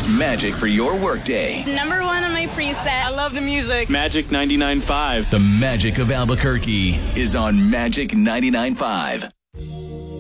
It's magic for your workday. Number one on my preset. I love the music. Magic 99.5. The magic of Albuquerque is on Magic 99.5.